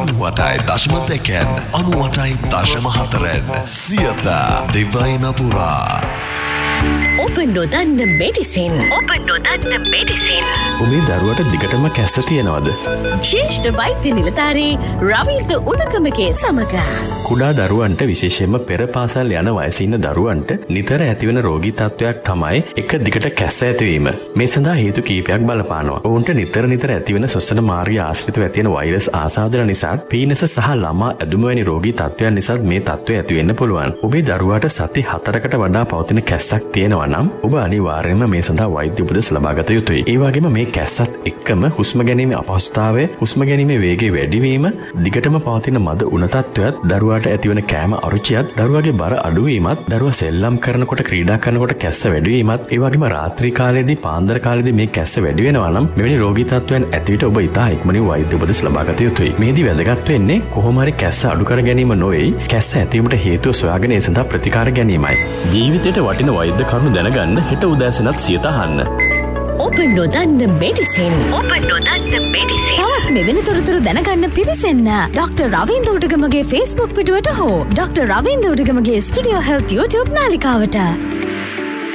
98.1 98.4 සියත දිවයින පුරා ඔබ නොදන්න මෙඩිසින් ඔබේ දරුවට දිගටම කැස්ස තියෙනවද? ශ්‍රේෂ්ඨ වෛද්‍ය නිලධාරී රවීන්ද්‍ර උණකමගේ සමග කුඩා දරුවන්ට විශේෂයෙන්ම පෙර පාසල් යන වයසේ ඉන්න දරුවන්ට නිතර ඇතිවන රෝගී තත්ත්වයක් තමයි එක දිගට කැස්ස ඇතිවීම. මේ සඳහා හේතු කිහිපයක් බලපානවා. ඔවුන්ට නිතර ඇතිවන ශ්වසන මාර්ගය ආශ්‍රිතව ඇතිවන වෛරස් ආසාදන නිසා, පීනස සහ ළමා ඇදුම වැනි රෝගී තත්ත්වයන් නිසා මේ තත්ත්වය ඇති වෙන්න පුළුවන්. ඔබේ දරුවාට සති 4කට වඩා පවතින කැස්සක් තියෙනවා නම් ඔබ අනිවාර්යයෙන්ම මේ සඳහා වෛද්‍ය උපදෙස් ලබා ගත යුතුයි. ඒ වගේම මේ කැස්සත් එක්කම හුස්ම ගැනීමේ අපහසුතාවය, හුස්ම ගැනීමේ වේගය වැඩිවීම, දිගටම පවතින මද උණ තත්ත්වයත්, දරුවාට ඇතිවන කෑම අරුචියත්, දරුවාගේ බර අඩුවීමත්, දරුවා සෙල්ලම් කරනකොට ක්‍රීඩා කරනකොට කැස්ස වැඩිවීමත්, ඒ වගේම රාත්‍රී කාලයේදී පාන්දර කාලයේදී මේ කැස්ස වැඩි වෙනවා නම් මෙවැනි රෝගී තත්ත්වයන් ඇති විට ඔබ ඉතා ඉක්මනින් වෛද්‍ය උපදෙස් ලබා ගත යුතුයි. මේදී වැදගත් වෙන්නේ කොහොම හරි කැස්ස අඩු කර ගැනීම නොවේ, කැස්ස ඇතිවීමට හේතුව සොයාගෙන ඒ සඳහා ප්‍රතිකාර ගැනීමයි. ජීවිතයට වටින වෛද්‍ය කරුණු දැනගන්න හෙට උදෑසනත් සියත අහන්න. ඔබ නොදන්න මෙඩිසින් තවත් මෙවැනි තොරතුරු දැනගන්න පිවිසෙන්න ඩොක්ටර් රවීන්ද්‍ර උඩගමගේ Facebook පිටුවට හෝ doctor Ravindra උඩගමගේ studio health YouTube නාලිකාවට.